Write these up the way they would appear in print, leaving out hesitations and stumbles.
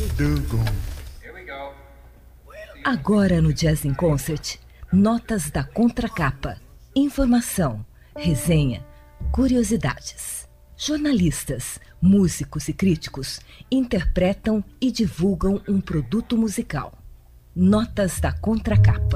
Agora no Jazz in Concert, notas da contracapa, informação, resenha, curiosidades. Jornalistas, músicos e críticos interpretam e divulgam um produto musical. Notas da contracapa.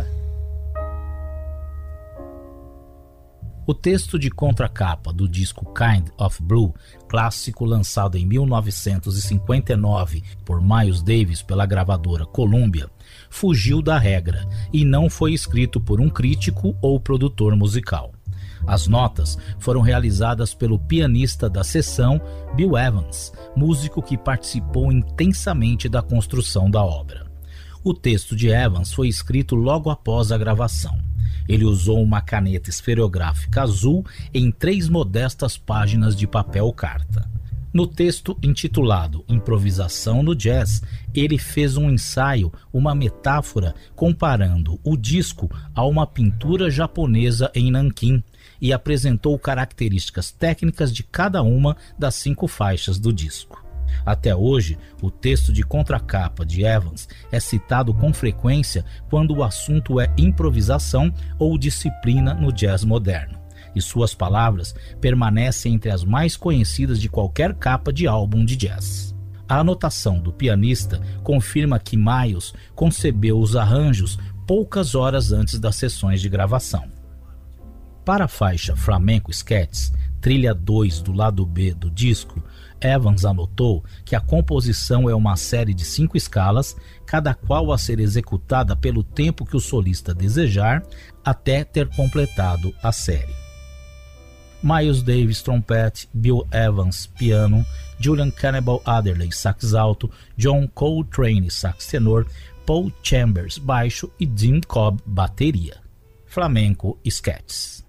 O texto de contracapa do disco Kind of Blue, clássico lançado em 1959 por Miles Davis pela gravadora Columbia, fugiu da regra e não foi escrito por um crítico ou produtor musical. As notas foram realizadas pelo pianista da sessão, Bill Evans, músico que participou intensamente da construção da obra. O texto de Evans foi escrito logo após a gravação. Ele usou uma caneta esferográfica azul em 3 modestas páginas de papel carta. No texto intitulado Improvisação no Jazz, ele fez um ensaio, uma metáfora, comparando o disco a uma pintura japonesa em Nanquim e apresentou características técnicas de cada uma das 5 faixas do disco. Até hoje, o texto de contracapa de Evans é citado com frequência quando o assunto é improvisação ou disciplina no jazz moderno, e suas palavras permanecem entre as mais conhecidas de qualquer capa de álbum de jazz. A anotação do pianista confirma que Miles concebeu os arranjos poucas horas antes das sessões de gravação. Para a faixa Flamenco Sketches, trilha 2 do lado B do disco, Evans anotou que a composição é uma série de 5 escalas, cada qual a ser executada pelo tempo que o solista desejar, até ter completado a série. Miles Davis, trompete, Bill Evans, piano, Julian Cannibal Adderley, sax alto, John Coltrane, sax tenor, Paul Chambers, baixo e Dean Cobb, bateria. Flamenco Sketches.